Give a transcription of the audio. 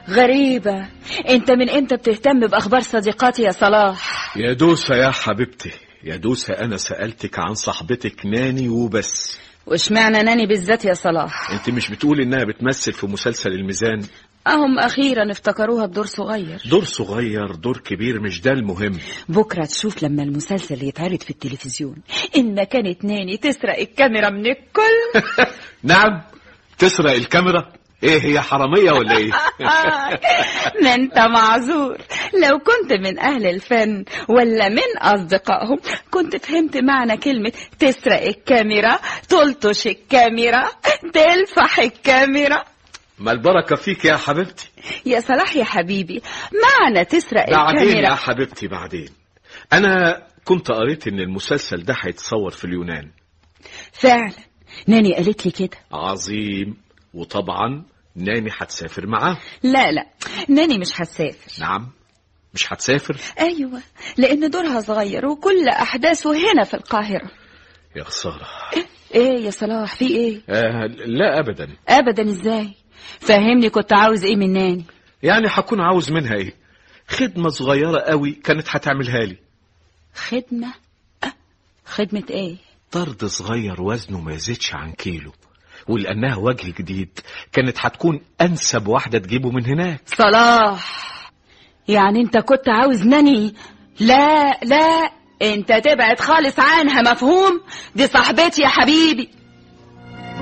غريبة، انت من امتى بتهتم باخبار صديقاتي يا صلاح؟ يا دوسة يا حبيبتي، يا دوسة انا سألتك عن صاحبتك ناني وبس. واشمعنى ناني بالذات يا صلاح؟ انت مش بتقولي انها بتمثل في مسلسل الميزان؟ اهم اخيرا افتكروها بدور صغير. دور صغير دور كبير مش ده المهم. بكرة تشوف لما المسلسل يتعرض في التلفزيون ان كانت ناني تسرق الكاميرا من الكل. نعم، تسرق الكاميرا؟ ايه هي حرامية ولا ايه؟ ما انت معذور، لو كنت من اهل الفن ولا من اصدقائهم كنت فهمت معنى كلمة تسرق الكاميرا، تلطش الكاميرا، تلفح الكاميرا. ما البركة فيك يا حبيبتي. يا صلاح يا حبيبي، معنى تسرق بعدين الكاميرا يا حبيبتي بعدين. انا كنت قريت ان المسلسل ده هيتصور في اليونان. فعلا ناني قالت لي كده. عظيم، وطبعا ناني هتسافر معاه. لا ناني مش هتسافر. نعم مش هتسافر؟ ايوه، لان دورها صغير وكل احداثه هنا في القاهرة. يا خسارة. ايه يا صلاح في ايه؟ لا ابدا. ابدا ازاي؟ فهمني، كنت عاوز ايه من ناني؟ يعني هكون عاوز منها ايه؟ خدمة صغيرة قوي كانت هتعملها لي. خدمة؟ خدمة ايه؟ طرد صغير وزنه ما يزيدش عن كيلو، ولأنها وجه جديد كانت هتكون أنسب واحدة تجيبه من هناك. صلاح، يعني انت كنت عاوز ناني؟ لا انت تبعد خالص عنها، مفهوم؟ دي صاحبتي يا حبيبي.